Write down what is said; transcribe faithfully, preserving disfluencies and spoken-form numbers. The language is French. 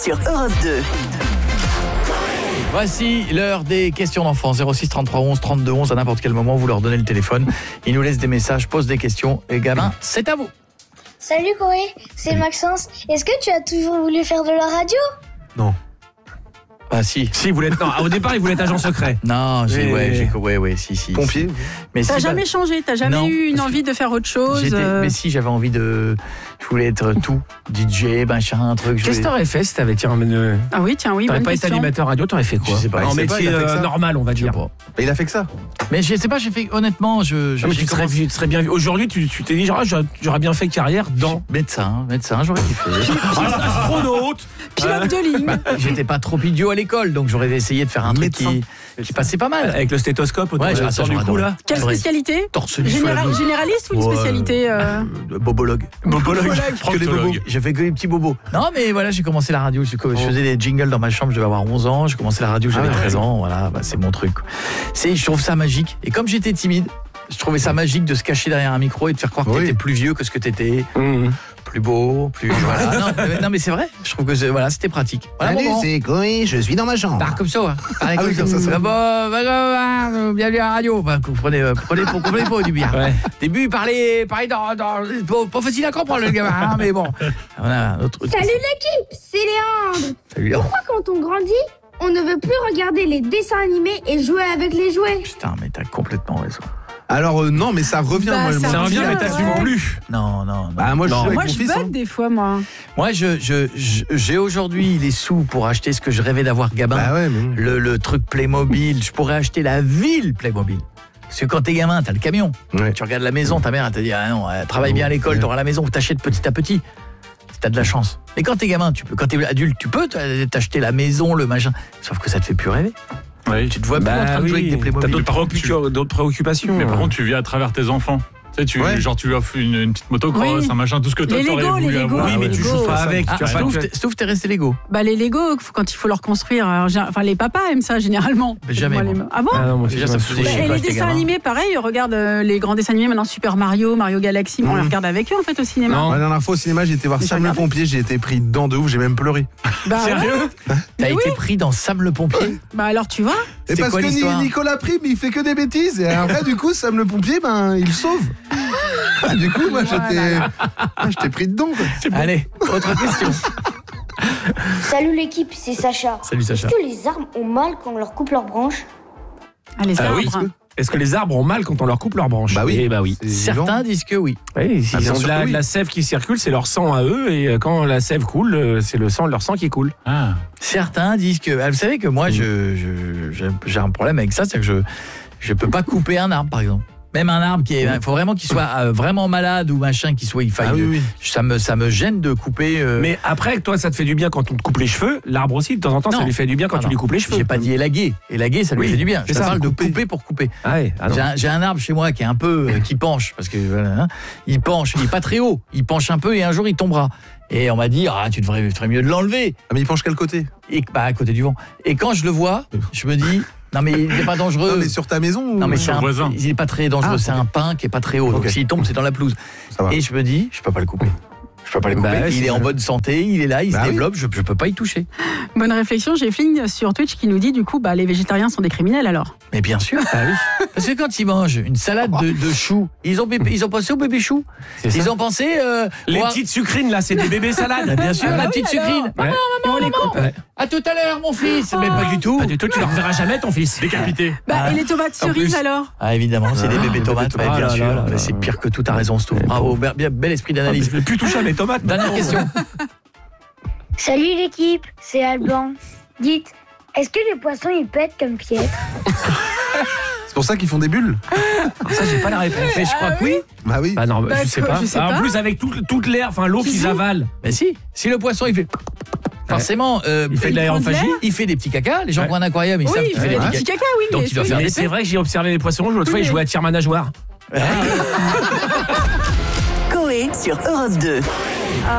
sur Europe deux. Voici l'heure des questions d'enfants. zéro six trente-trois onze trente-deux onze. À n'importe quel moment, vous leur donnez le téléphone. Ils nous laissent des messages, posent des questions. Et gamin, c'est à vous. Salut Corée, c'est Maxence. Est-ce que tu as toujours voulu faire de la radio? Non. Ah si. Si, vous l'êtes. Non, au départ, il voulait être agent secret. Non, j'ai, Et- ouais, j'ai, ouais, ouais, si, si. Pompier. Mais T'as si, jamais bah, changé, t'as jamais non, eu une parce que envie de faire autre chose j'étais- euh, Mais si, j'avais envie de... Je voulais être tout. D J, machin, un truc. je Qu'est-ce que voulais- t'aurais fait si t'avais tiens, euh, Ah oui, tiens, oui, t'aurais bonne pas été question. animateur radio, t'aurais fait quoi? Je sais pas, En il métier sait pas, il a fait euh, ça. normal, on va Je sais dire. pas. Mais il a fait que ça. Mais je sais pas, j'ai fait... Honnêtement, je... je Non, mais j'ai tu serais, commencé- vu- tu serais bien vu. Aujourd'hui, tu tu t'es dit, genre, ah, j'aurais j'aurais bien fait carrière dans. Médecin, médecin, j'aurais kiffé. Astronaute. Pilote de ligne. J'étais pas trop idiot à l'école, donc j'aurais essayé de faire un truc qui, qui passait pas mal. Avec le stéthoscope autour Ouais, de- j'ai- ça, autour du j'aurais cou, adoré. là. Quelle J'aurais- spécialité? Torse nu Général- sur la douche. Généraliste ou une Ouais, spécialité euh, euh, Bobologue. Bobologue. Que les bobos. J'ai fait que les petits bobos. Non, mais voilà, j'ai commencé la radio. Je, je faisais des jingles dans ma chambre, je devais avoir onze ans. J'ai commencé la radio, j'avais Ah ouais. treize ans. Voilà, bah, c'est mon truc. C'est, je trouve ça magique. Et comme j'étais timide, je trouvais ça magique de se cacher derrière un micro et de faire croire que Oui. t'étais plus vieux que ce que t'étais, Mmh. plus beau, plus. Voilà. Non, mais, non, mais c'est vrai. Je trouve que c'est- voilà, c'était pratique. Voilà, Salut, bon, bon. c'est Corée, je suis dans ma chambre. Bah, comme ça, ouais. Pareil, Ah oui, comme ça, ça. Bah, bah, bah, bah, bah, bienvenue à la radio. Bah, vous prenez, euh, prenez pour, comprenez pas du bien. Ouais. Début, il parlait, parlait dans, dans, pas, pas facile à comprendre, le gamin, hein, mais bon. On a un autre. Salut l'équipe, c'est Léandre. Salut, Léon. Pourquoi quand on grandit, on ne veut plus regarder les dessins animés et jouer avec les jouets? Putain, mais t'as complètement raison. Alors euh, non, mais ça revient. Bah, moi, ça moi, Ça revient, revient, mais t'assumes ouais. plus. Non, non, non. Bah moi je Non. joue avec Moi, mon je fils. bug hein. des fois, moi. Moi, je, je, je- j'ai aujourd'hui les sous pour acheter ce que je rêvais d'avoir gamin. Bah ouais, mais... Le, le truc Playmobil. Je pourrais acheter la ville Playmobil. Parce que quand t'es gamin, t'as le camion. Ouais. Tu regardes la maison, ta mère, elle te dit ah non, euh, travaille bien à l'école, Ouais. t'auras la maison, t'achètes petit à petit. Si t'as de la chance. Mais quand t'es gamin, tu peux, quand t'es adulte, tu peux t'acheter la maison, le machin. Sauf que ça te fait plus rêver. Oui. Tu te vois plus en train de jouer avec des Playmobil. T'as d'autres Par contre, tu- préoccupations. d'autres préoccupations. Mais par contre, tu vis à travers tes enfants. Tu sais, tu, Ouais. genre, tu lui offres une, une petite motocross, Oui. un machin, tout ce que toi, Les t'aurais Lego, voulu les Lego. avoir. Oui, mais tu Lego. joues pas avec. Ah, Tu vas pas sauf, te- t'es- sauf t'es resté Lego. Bah, les Lego, quand il faut leur construire, alors, gé- enfin, les papas aiment ça généralement. Mais jamais, Moi, moi. les- Ah bon? Ah non, moi, Déjà, je ça me m'en faisait fous. chier. Et quand les j'étais dessins gamin. animés, pareil, regarde euh, les grands dessins animés maintenant, Super Mario, Mario Galaxy, on les Mmh. regarde avec eux en fait au cinéma. Non. La dernière fois au cinéma, j'ai été voir Mais Sam j'ai le regardé. pompier, j'ai été pris dedans de ouf, j'ai même pleuré. Bah, ouais. Sérieux? T'as Mais été oui. pris dans Sam le pompier. Bah alors tu vois, Et C'était parce quoi que l'histoire Ni- Nicolas Prime, il fait que des bêtises. Et après, du coup, Sam le pompier, ben, il sauve. Ah, du coup, moi, j'étais, ah, j'étais pris dedans. Quoi. Allez, autre question. Salut l'équipe, c'est Sacha. Salut Sacha. Est-ce que les arbres ont mal quand on leur coupe leurs branches? ah, les Ah oui. arbres. Est-ce que les arbres ont mal quand on leur coupe leurs branches? Bah oui. Eh bah oui. C'est Certains vivant. disent que oui. Oui, Ah, ils bien ont de sûr la, que oui. de la sève qui circule, c'est leur sang à eux, et euh, quand la sève coule, euh, c'est le sang, leur sang qui coule. Ah. Certains disent que... Ah, vous savez que moi, je, je- j'ai- j'ai un problème avec ça, c'est que je je peux pas couper un arbre, par exemple. Même un arbre qui est... Il faut vraiment qu'il soit euh, vraiment malade ou machin, qu'il soit... Il faille, Ah oui, oui. Ça, me, ça me gêne de couper... euh, Mais après, toi, ça te fait du bien quand on te coupe les cheveux. L'arbre aussi, de temps en temps, ça Non. lui fait du bien quand Ah tu non. lui coupes les cheveux. J'ai pas dit élaguer. Élaguer, ça lui Oui, fait du bien. Je c'est ça, parle de couper. couper pour couper. Ah ouais, ah non. J'ai un, j'ai un arbre chez moi qui est un peu... euh, qui penche, parce que... Voilà, hein, il penche, il est pas très haut. Il penche un peu et un jour, il tombera. Et on m'a dit, ah, tu devrais, tu ferais mieux de l'enlever. Ah, mais il penche quel côté? Et bah, à côté du vent. Et quand je le vois, je me dis, non mais il n'est pas dangereux. Non, mais sur ta maison ou... Non, mais Sur c'est le un, voisin. il n'est pas très dangereux. Ah, c'est ok. un pin qui est pas très haut. Donc Ok. s'il tombe, c'est dans la pelouse. Ça va. Et je me dis, je peux pas le couper. Je peux pas le couper. Bah ouais, il c'est est en ça. bonne santé, il est là, il Bah se oui. développe. Je, je peux pas y toucher. Bonne réflexion, j'ai Fling sur Twitch qui nous dit du coup bah les végétariens sont des criminels alors. Mais bien sûr. Parce que quand ils mangent une salade de, de choux, ils ont, bébé- ils ont pensé au bébé chou. C'est ça. Ils ont pensé. euh, Les au- petites sucrines, là, c'est des bébés salades. Bien sûr, Ah bah la oui, petite alors. sucrine. Ouais. Et on les coupe. Ouais. À tout à l'heure, mon fils. Mais pas du tout. Pas du tout, tu leur verras jamais, ton fils. Décapité. Bah Ah. et les tomates En cerises plus. alors? Ah évidemment, c'est des bébés tomates, ouais, Ah bien là sûr. là là Mais là. c'est pire que tout, t'as raison, Stouff. Bravo, bien, bien- bel esprit Ah, mais d'analyse. je vais plus toucher à mes tomates. Dernière question. Salut l'équipe, c'est Alban. Dites, est-ce que les poissons ils pètent comme Pierre? C'est pour ça qu'ils font des bulles. Ça, j'ai pas la réponse. Mais je crois que oui. Bah oui. Bah non, Bah, je sais quoi, pas. je sais Ah, pas. En plus, avec tout- toute l'air, enfin l'eau Qui qu'ils sait avalent. Mais si, si le poisson il fait forcément euh, Il fait de l'aérophagie. il fait des petits cacas, les gens Ouais. qui ont un aquarium, ils Oui, savent il qu'il fait fait des des petits petits cacas. caca, oui. Donc, mais il doit est-ce faire que- Mais des c'est vrai que j'ai observé les poissons. L'autre fois, Oui, ils jouaient à tir manageoire. Coé sur Europe deux.